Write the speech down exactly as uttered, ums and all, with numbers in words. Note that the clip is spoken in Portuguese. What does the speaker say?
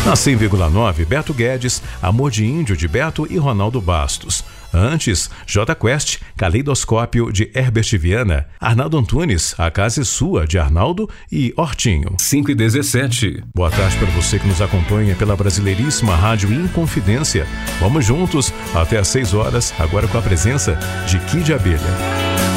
Na cem vírgula nove, Beto Guedes, Amor de Índio de Beto e Ronaldo Bastos. Antes, J Quest, Caleidoscópio de Herbert Viana, Arnaldo Antunes, A Casa é Sua de Arnaldo e Hortinho. cinco e dezessete. Boa tarde para você que nos acompanha pela brasileiríssima Rádio Inconfidência. Vamos juntos até às seis horas, agora com a presença de Kid Abelha.